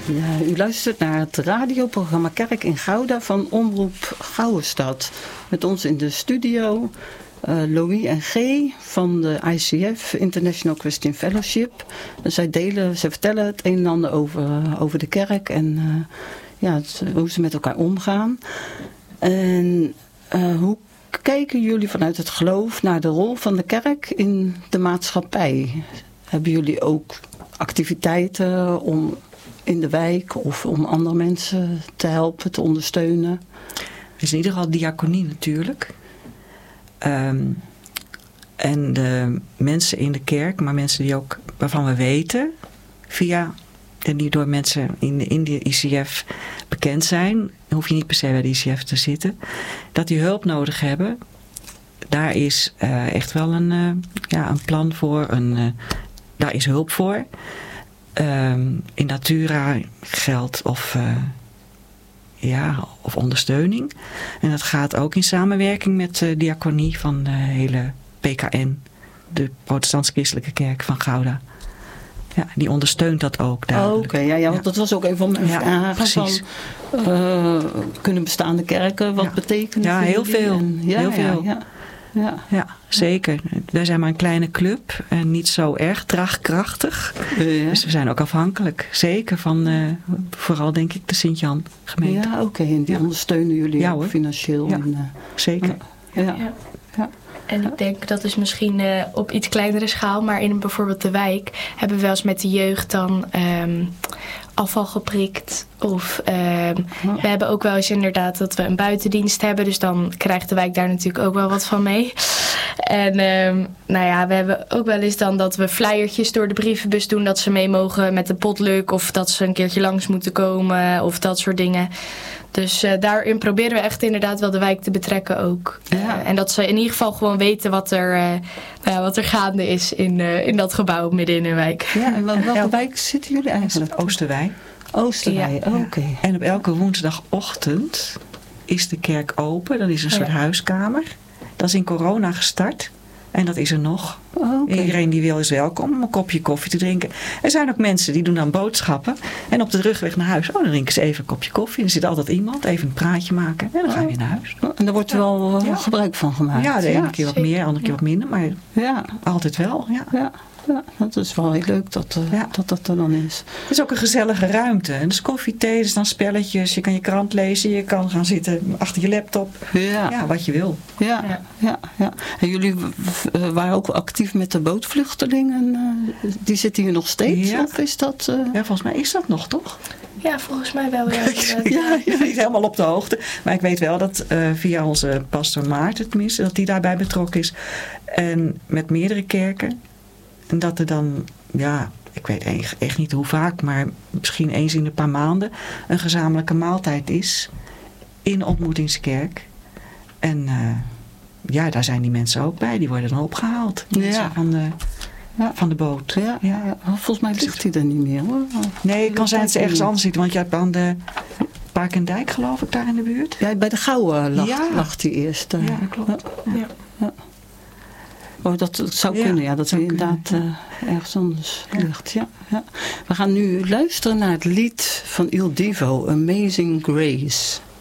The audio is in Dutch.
Ja, u luistert naar het radioprogramma Kerk in Gouda van Omroep Gouwestad. Met ons in de studio Louis en G van de ICF, International Christian Fellowship. Zij vertellen het een en ander over de kerk en hoe ze met elkaar omgaan. En hoe kijken jullie vanuit het geloof naar de rol van de kerk in de maatschappij? Hebben jullie ook activiteiten om in de wijk of om andere mensen te helpen, te ondersteunen? Er is in ieder geval diaconie natuurlijk. En de mensen in de kerk, maar mensen die ook, waarvan we weten, en die door mensen in de ICF bekend zijn, dan hoef je niet per se bij de ICF te zitten, dat die hulp nodig hebben. Daar is echt wel een plan voor, daar is hulp voor. In Natura geldt of ondersteuning. En dat gaat ook in samenwerking met de diaconie van de hele PKN, de Protestantse Christelijke Kerk van Gouda. Ja, die ondersteunt dat ook duidelijk. Oké, want dat was ook een van mijn vragen. Van, kunnen bestaande kerken wat betekenen? Ja, heel veel. Heel veel. Ja, zeker. Wij zijn maar een kleine club en niet zo erg draagkrachtig. Ja. Dus we zijn ook afhankelijk. Zeker van vooral denk ik de Sint-Jan gemeente. Ja, oké. En die ondersteunen jullie ook financieel. Ja, en, zeker. Ja. En ik denk dat is misschien op iets kleinere schaal, maar in bijvoorbeeld de wijk hebben we wel eens met de jeugd dan afval geprikt. Of we hebben ook wel eens inderdaad dat we een buitendienst hebben. Dus dan krijgt de wijk daar natuurlijk ook wel wat van mee. En we hebben ook wel eens dan dat we flyertjes door de brievenbus doen. Dat ze mee mogen met de potluck. Of dat ze een keertje langs moeten komen. Of dat soort dingen. Dus daarin proberen we echt inderdaad wel de wijk te betrekken ook. Ja. En dat ze in ieder geval gewoon weten wat er gaande is in dat gebouw midden in een wijk. Ja, en welke wijk zitten jullie eigenlijk? Oosterwijk. Oosterwijk, oké. En op elke woensdagochtend is de kerk open. Dat is een soort huiskamer. Dat is in corona gestart. En dat is er nog. Iedereen die wil is welkom om een kopje koffie te drinken. Er zijn ook mensen die doen dan boodschappen. En op de terugweg naar huis, dan drinken ze even een kopje koffie. Er zit altijd iemand, even een praatje maken. En dan gaan we weer naar huis. En daar wordt wel gebruik van gemaakt. Ja, de ene keer wat meer, de andere keer wat minder. Maar altijd wel, Ja, dat is wel heel leuk dat er dan is. Het is ook een gezellige ruimte. En dus koffie, thee, dus dan spelletjes. Je kan je krant lezen, je kan gaan zitten achter je laptop. Ja, wat je wil. Ja. En jullie waren ook actief met de bootvluchtelingen. Die zitten hier nog steeds? Ja. Of is dat... Ja, volgens mij is dat nog, toch? Ja, volgens mij wel. Ja, niet helemaal op de hoogte. Maar ik weet wel dat via onze pastor Maarten tenminste, dat die daarbij betrokken is. En met meerdere kerken. En dat er dan, ik weet echt niet hoe vaak, maar misschien eens in een paar maanden een gezamenlijke maaltijd is in de ontmoetingskerk. En daar zijn die mensen ook bij. Die worden dan opgehaald. Van de boot. Ja. Volgens mij ligt hij er niet meer, hoor. Nee, het kan zijn dat ze ergens anders zitten. Want je hebt aan de Parkendijk, geloof ik, daar in de buurt. Ja, bij de Gouwe lag hij eerst. Ja, dat klopt. Ja. Oh, dat zou kunnen, dat hij inderdaad ergens anders ligt. Ja. We gaan nu luisteren naar het lied van Il Divo, Amazing Grace.